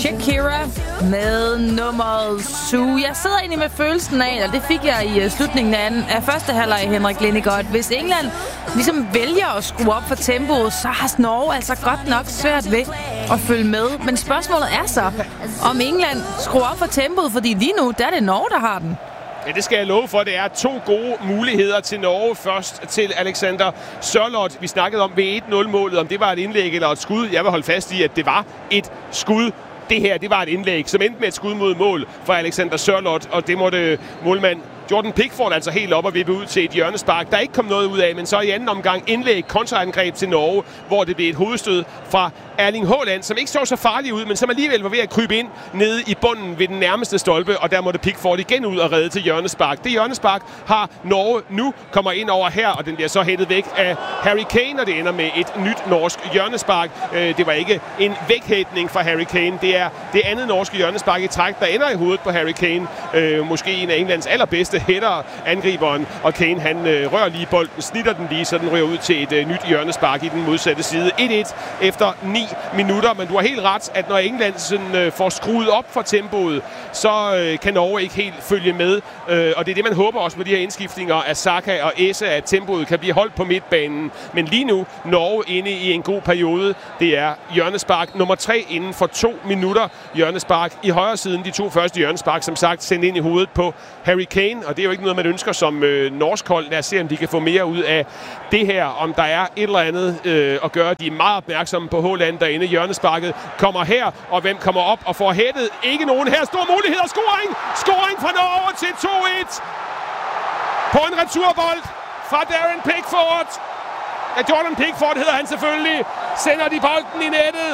Shakira med nummeret Sue. Jeg sidder egentlig med følelsen af, og det fik jeg i slutningen af første halvleg, Henrik Lindegaard. Hvis England ligesom vælger at skrue op for tempoet, så har Norge altså godt nok svært ved at følge med. Men spørgsmålet er så, om England skruer op for tempoet, fordi lige nu, der er det Norge, der har den. Ja, det skal jeg love for. Det er 2 gode muligheder til Norge. Først til Alexander Sørloth. Vi snakkede om ved 1-0-målet, om det var et indlæg eller et skud. Jeg vil holde fast i, at det var et skud. Det her, det var et indlæg, som endte med et skud mod mål for Alexander Sørloth, og det måtte målmand Jordan Pickford altså helt op og vippe ud til et hjørnespark. Der ikke kom noget ud af, men så i anden omgang indlæg, kontraangreb til Norge, hvor det blev et hovedstød fra Erling Haaland, som ikke så farlig ud, men som alligevel var ved at krybe ind nede i bunden ved den nærmeste stolpe, og der måtte Pickford igen ud og redde til hjørnespark. Det hjørnespark har Norge nu, kommer ind over her, og den bliver så hættet væk af Harry Kane, og det ender med et nyt norsk hjørnespark. Det var ikke en væghætning fra Harry Kane, det er det andet norske hjørnespark i træk, der ender i hovedet på Harry Kane. Måske en af Englands allerbedste hætter angriberen, og Kane han rører lige bolden, snitter den lige, så den ryger ud til et nyt hjørnespark i den modsatte side. 1-1 efter 9 minutter, men du har helt ret, at når England sådan, får skruet op for tempoet, så kan Norge ikke helt følge med, og det er det, man håber også med de her indskiftninger af Saka og Esse, at tempoet kan blive holdt på midtbanen. Men lige nu, Norge inde i en god periode. Det er hjørnespark nummer 3 inden for 2 minutter. Hjørnespark i højre siden, de 2 første hjørnespark, som sagt, sendt ind i hovedet på Harry Kane, og det er jo ikke noget, man ønsker som norsk hold. Lad os se, om de kan få mere ud af det her, om der er et eller andet at gøre. De er meget opmærksomme på Haaland derinde. Hjørnesparket kommer her, og hvem kommer op og får hættet? Ikke nogen her. Stor mulighed og scoring! Scoring fra Norge til 2-1 på en returbold fra Darren Pickford. Ja, Jordan Pickford hedder han selvfølgelig. Sender de bolden i nettet.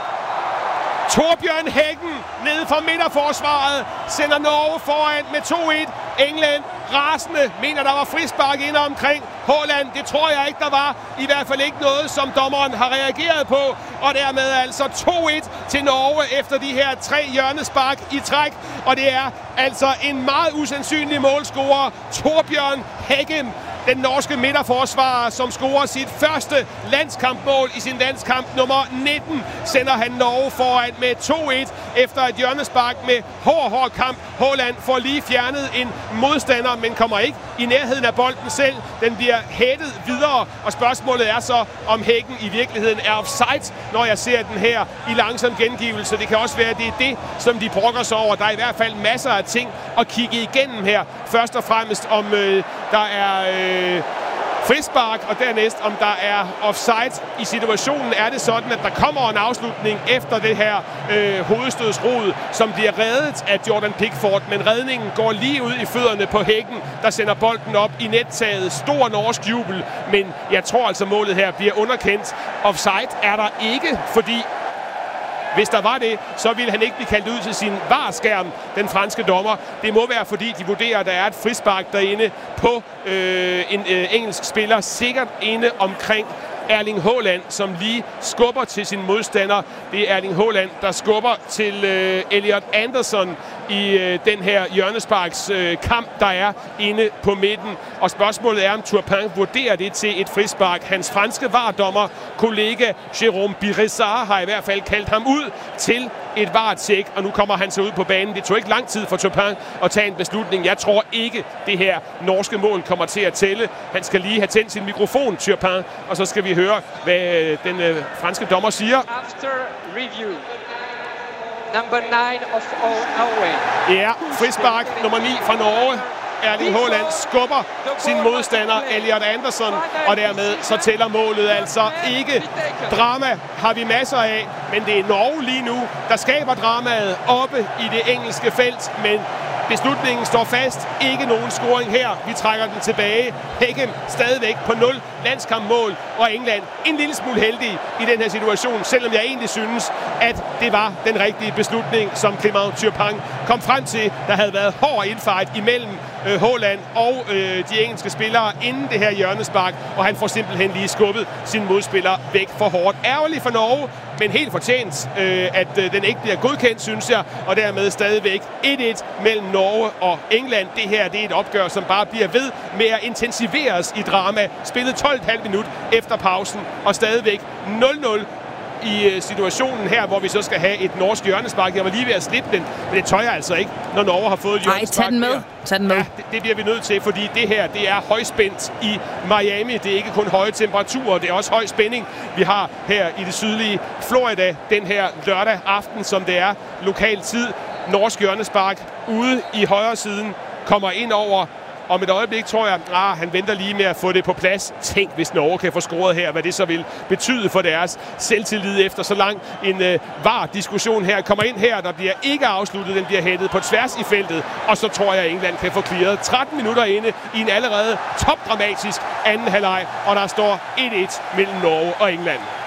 Torbjørn Hækken nede fra midterforsvaret sender Norge foran med 2-1. England rasende mener, der var frispark inde omkring Haaland. Det tror jeg ikke, der var. I hvert fald ikke noget, som dommeren har reageret på. Og dermed altså 2-1 til Norge efter de her 3 hjørnespark i træk. Og det er altså en meget usandsynlig målscorer, Torbjørn Hækken, den norske midterforsvarer, som scorer sit første landskampmål i sin landskamp nummer 19, sender han Norge foran med 2-1 efter et hjørnespark med hård kamp. Haaland får lige fjernet en modstander, men kommer ikke i nærheden af bolden selv. Den bliver hættet videre, og spørgsmålet er så, om Hækken i virkeligheden er offside, når jeg ser den her i langsom gengivelse. Det kan også være, at det er det, som de brokker sig over. Der er i hvert fald masser af ting at kigge igennem her. Først og fremmest om der er frispark, og dernæst om der er offside. I situationen er det sådan, at der kommer en afslutning efter det her hovedstødsrod, som bliver reddet af Jordan Pickford, men redningen går lige ud i fødderne på Hækken, der sender bolden op i nettaget. Stor norsk jubel, men jeg tror altså, målet her bliver underkendt. Offside er der ikke, fordi hvis der var det, så ville han ikke blive kaldt ud til sin VAR-skærm, den franske dommer. Det må være, fordi de vurderer, at der er et frispark derinde på en engelsk spiller, sikkert inde omkring Erling Haaland, som lige skubber til sin modstander. Det er Erling Haaland, der skubber til Elliot Anderson i den her hjørnesparks kamp, der er inde på midten. Og spørgsmålet er, om Turpin vurderer det til et frispark. Hans franske VAR-dommer, kollega Jérôme Biressard, har i hvert fald kaldt ham ud til et VAR-tjek, og nu kommer han så ud på banen. Det tog ikke lang tid for Turpin at tage en beslutning. Jeg tror ikke, det her norske mål kommer til at tælle. Han skal lige have tændt sin mikrofon, Turpin, og så skal vi høre, hvad den franske dommer siger. After review. Number 9 of Norway. Ja, frispark nummer 9 fra Norge. Erling Haaland skubber sin modstander Elliot Anderson, og dermed så tæller målet altså ikke. Drama har vi masser af, men det er Norge lige nu, der skaber dramaet oppe i det engelske felt, men beslutningen står fast. Ikke nogen scoring her. Vi trækker den tilbage. Hækken stadigvæk på 0 landskampmål, og England en lille smule heldig i den her situation, selvom jeg egentlig synes, at det var den rigtige beslutning, som Clément Turpin kom frem til. Der havde været hård infight imellem Haaland og de engelske spillere inden det her hjørnespark, og han får simpelthen lige skubbet sin modspiller væk for hårdt. Ærgerligt for Norge, men helt fortjent, at den ikke bliver godkendt, synes jeg, og dermed stadigvæk 1-1 mellem Norge og England. Det her, det er et opgør, som bare bliver ved med at intensiveres i drama. Spillet 12,5 minut efter pausen, og stadigvæk 0-0 i situationen her, hvor vi så skal have et norsk hjørnespark. Jeg var lige ved at slippe den, men det tør jeg altså ikke, når Norge har fået et hjørnespark. Tag den med. Tag den med. Ja, det bliver vi nødt til, fordi det her, det er højspændt i Miami. Det er ikke kun høje temperaturer, det er også høj spænding, vi har her i det sydlige Florida den her lørdag aften, som det er lokal tid. Norsk hjørnespark ude i højre siden kommer ind over. Om et øjeblik tror jeg, han venter lige med at få det på plads. Tænk, hvis Norge kan få scoret her, hvad det så vil betyde for deres selvtillid efter så lang en VAR-diskussion her. Kommer ind her, der bliver ikke afsluttet, den bliver hættet på tværs i feltet. Og så tror jeg, at England kan få clearet 13 minutter inde i en allerede topdramatisk anden halvleg. Og der står 1-1 mellem Norge og England.